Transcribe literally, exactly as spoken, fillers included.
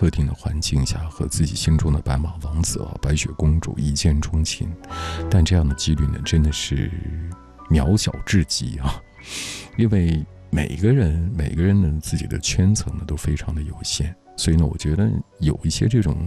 特定的环境下和自己心中的白马王子啊、白雪公主一见钟情，但这样的几率呢，真的是渺小至极啊！因为每个人每个人的自己的圈层呢都非常的有限，所以呢，我觉得有一些这种